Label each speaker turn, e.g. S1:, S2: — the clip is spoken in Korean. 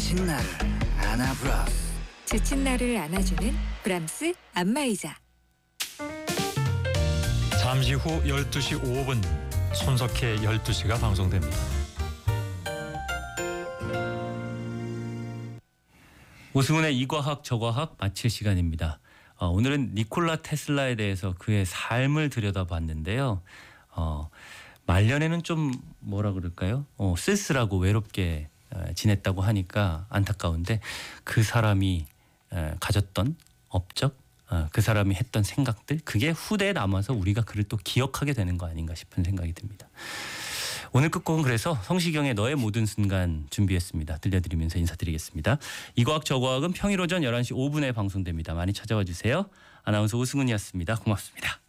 S1: 지친 나를 안아브라스.
S2: 지친 나를 안아주는 브람스 안마의자.
S3: 잠시 후 12시 5분 손석희의 12시가 방송됩니다.
S4: 오승훈의 이과학 저과학 마칠 시간입니다. 오늘은 니콜라 테슬라에 대해서 그의 삶을 들여다봤는데요. 말년에는 좀 뭐라 그럴까요? 쓸쓸하고 외롭게 지냈다고 하니까 안타까운데 그 사람이 가졌던 업적, 그 사람이 했던 생각들, 그게 후대에 남아서 우리가 그를 또 기억하게 되는 거 아닌가 싶은 생각이 듭니다. 오늘 끝곡은 그래서 성시경의 너의 모든 순간 준비했습니다. 들려드리면서 인사드리겠습니다. 이과학 저과학은 평일 오전 11시 5분에 방송됩니다. 많이 찾아와 주세요. 아나운서 오승훈이었습니다. 고맙습니다.